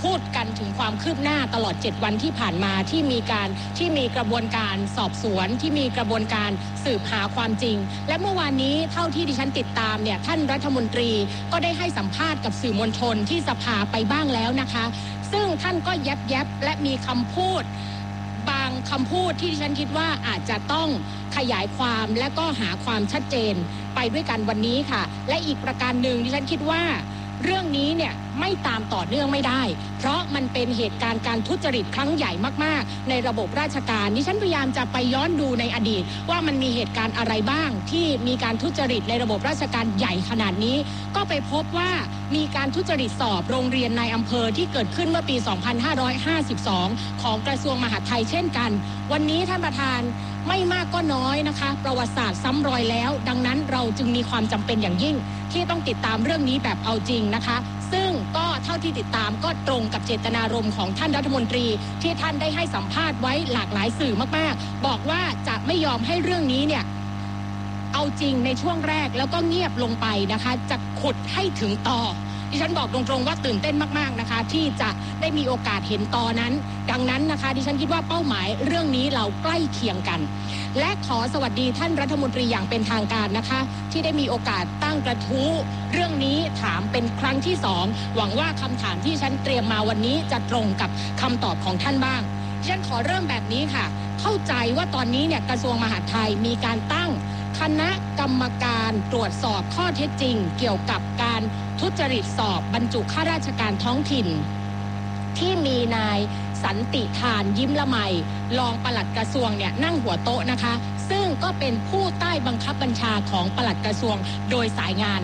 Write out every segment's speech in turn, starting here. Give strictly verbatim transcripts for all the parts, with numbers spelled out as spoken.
พูดกันถึงความคืบหน้าตลอดเจ็ดวันที่ผ่านมาที่มีการที่มีกระบวนการสอบสวนที่มีกระบวนการสืบหาความจริงและเมื่อวานนี้เท่าที่ดิฉันติดตามเนี่ยท่านรัฐมนตรีก็ได้ให้สัมภาษณ์กับสื่อมวลชนที่สภาไปบ้างแล้วนะคะซึ่งท่านก็แยบแยบและมีคำพูดบางคำพูดที่ดิฉันคิดว่าอาจจะต้องขยายความและก็หาความชัดเจนไปด้วยกันวันนี้ค่ะและอีกประการหนึ่งดิฉันคิดว่าเรื่องนี้เนี่ยไม่ตามต่อเนื่องไม่ได้เพราะมันเป็นเหตุการณ์การทุจริตครั้งใหญ่มากๆในระบบราชการดิฉันพยายามจะไปย้อนดูในอดีตว่ามันมีเหตุการณ์อะไรบ้างที่มีการทุจริตในระบบราชการใหญ่ขนาดนี้ก็ไปพบว่ามีการทุจริตสอบโรงเรียนนายอำเภอที่เกิดขึ้นเมื่อปี สองพันห้าร้อยห้าสิบสอง ของกระทรวงมหาดไทยเช่นกันวันนี้ท่านประธานไม่มากก็น้อยนะคะประวัติศาสตร์ซ้ำรอยแล้วดังนั้นเราจึงมีความจำเป็นอย่างยิ่งที่ต้องติดตามเรื่องนี้แบบเอาจริงนะคะซึ่งก็เท่าที่ติดตามก็ตรงกับเจตนารมณ์ของท่านรัฐมนตรีที่ท่านได้ให้สัมภาษณ์ไว้หลากหลายสื่อมากๆบอกว่าจะไม่ยอมให้เรื่องนี้เนี่ยเอาจริงในช่วงแรกแล้วก็เงียบลงไปนะคะจะขุดให้ถึงต่อดิฉันบอกตรงๆว่าตื่นเต้นมากๆนะคะที่จะได้มีโอกาสเห็นตอนนั้นดังนั้นนะคะดิฉันคิดว่าเป้าหมายเรื่องนี้เราใกล้เคียงกันและขอสวัสดีท่านรัฐมนตรีอย่างเป็นทางการนะคะที่ได้มีโอกาสตั้งกระทู้เรื่องนี้ถามเป็นครั้งที่สองหวังว่าคำถามที่ฉันเตรียมมาวันนี้จะตรงกับคำตอบของท่านบ้างดิฉันขอเริ่มแบบนี้ค่ะเข้าใจว่าตอนนี้เนี่ยกระทรวงมหาดไทยมีการตั้งคณะกรรมการตรวจสอบข้อเท็จจริงเกี่ยวกับการทุจริตสอบบรรจุข้าราชการท้องถิ่นที่มีนายสันติทานยิ้มละไมรองปลัดกระทรวงเนี่ยนั่งหัวโต๊ะนะคะซึ่งก็เป็นผู้ใต้บังคับบัญชาของปลัดกระทรวงโดยสายงาน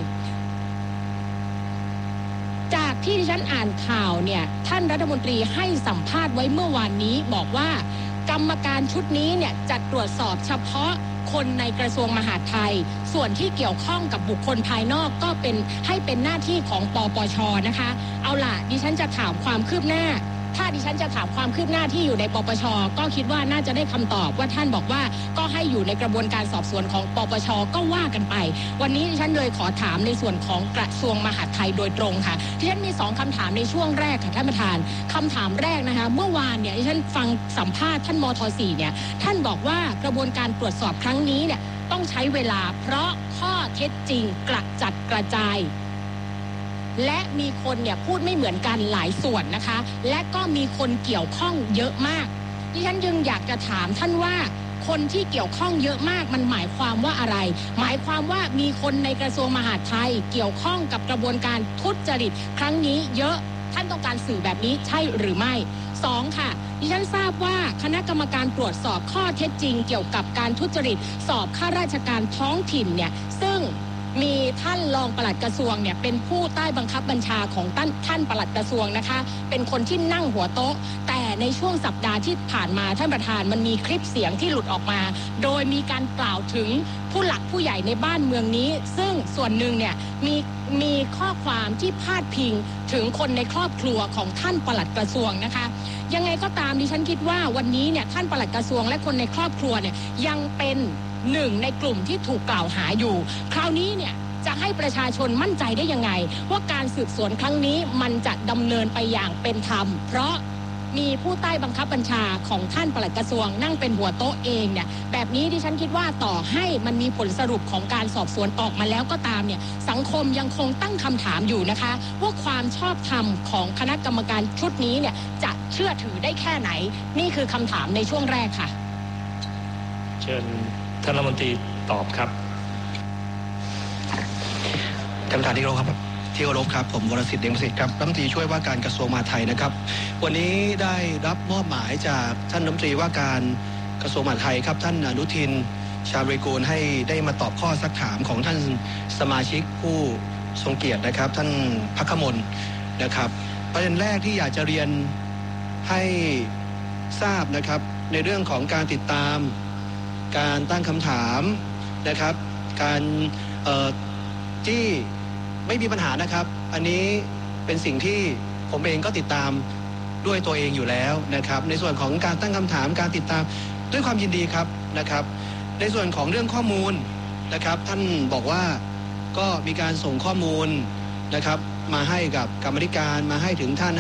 จากที่ดิฉันอ่านข่าวเนี่ยท่านรัฐมนตรีให้สัมภาษณ์ไว้เมื่อวานนี้บอกว่ากรรมการชุดนี้เนี่ยจะตรวจสอบเฉพาะคนในกระทรวงมหาดไทยส่วนที่เกี่ยวข้องกับบุคคลภายนอกก็เป็นให้เป็นหน้าที่ของปปช.นะคะเอาล่ะดิฉันจะถามความคืบหน้าถ้าดิฉันจะถามความคืบหน้าที่อยู่ในปปช.ก็คิดว่าน่าจะได้คำตอบว่าท่านบอกว่าก็ให้อยู่ในกระบวนการสอบสวนของปปช.ก็ว่ากันไปวันนี้ดิฉันเลยขอถามในส่วนของกระทรวงมหาดไทยโดยตรงค่ะดิฉันมีสองคำถามในช่วงแรกค่ะท่านประธานคำถามแรกนะคะเมื่อวานเนี่ยดิฉันฟังสัมภาษณ์ท่านมท.สี่เนี่ยท่านบอกว่ากระบวนการตรวจสอบครั้งนี้เนี่ยต้องใช้เวลาเพราะข้อเท็จจริงกระจัดกระจายและมีคนเนี่ยพูดไม่เหมือนกันหลายส่วนนะคะและก็มีคนเกี่ยวข้องเยอะมากดิฉันยังอยากจะถามท่านว่าคนที่เกี่ยวข้องเยอะมากมันหมายความว่าอะไรหมายความว่ามีคนในกระทรวงมหาดไทยเกี่ยวข้องกับกระบวนการทุจริตครั้งนี้เยอะท่านต้องการสื่อแบบนี้ใช่หรือไม่สองค่ะดิฉันทราบว่าคณะกรรมการตรวจสอบข้อเท็จจริงเกี่ยวกับการทุจริตสอบข้าราชการท้องถิ่นเนี่ยซึ่งมีท่านรองปลัดกระทรวงเนี่ยเป็นผู้ใต้บังคับบัญชาของท่านท่านปลัดกระทรวงนะคะเป็นคนที่นั่งหัวโต๊ะแต่ในช่วงสัปดาห์ที่ผ่านมาท่านประธานมันมีคลิปเสียงที่หลุดออกมาโดยมีการกล่าวถึงผู้หลักผู้ใหญ่ในบ้านเมืองนี้ซึ่งส่วนหนึ่งเนี่ยมีมีข้อความที่พาดพิงถึงคนในครอบครัวของท่านปลัดกระทรวงนะคะยังไงก็ตามดิฉันคิดว่าวันนี้เนี่ยท่านปลัดกระทรวงและคนในครอบครัวเนี่ยยังเป็นหนึ่งในกลุ่มที่ถูกกล่าวหาอยู่คราวนี้เนี่ยจะให้ประชาชนมั่นใจได้ยังไงว่าการสืบสวนครั้งนี้มันจะดำเนินไปอย่างเป็นธรรมเพราะมีผู้ใต้บังคับบัญชาของท่านปลัดกระทรวงนั่งเป็นหัวโต๊ะเองเนี่ยแบบนี้ดิฉันคิดว่าต่อให้มันมีผลสรุปของการสอบสวนออกมาแล้วก็ตามเนี่ยสังคมยังคงตั้งคำถามอยู่นะคะว่าความชอบธรรมของคณะกรรมการชุดนี้เนี่ยจะเชื่อถือได้แค่ไหนนี่คือคำถามในช่วงแรกค่ะเชิญท่านรัฐมนตรีตอบครับท่านประธานที่เคารพครับที่เคารพครับผมวรสิทธิ์เดชประสิทธิ์ครับรัฐมนตรีช่วยว่าการกระทรวงมหาดไทยนะครับวันนี้ได้รับมอบหมายจากท่านรัฐมนตรีว่าการกระทรวงมหาดไทยครับท่านอนุทินชาญวิรากูลให้ได้มาตอบข้อซักถามของท่านสมาชิกผู้ทรงเกียรตินะครับท่านภัคมลนะครับประเด็นแรกที่อยากจะเรียนให้ทราบนะครับในเรื่องของการติดตามการตั้งคำถามนะครับการเอ่อที่ไม่มีปัญหานะครับอันนี้เป็นสิ่งที่ผมเองก็ติดตามด้วยตัวเองอยู่แล้วนะครับในส่วนของการตั้งคำถามการติดตามด้วยความยินดีครับนะครับในส่วนของเรื่องข้อมูลนะครับท่านบอกว่าก็มีการส่งข้อมูลนะครับมาให้กับกรรมธิการมาให้ถึงท่าน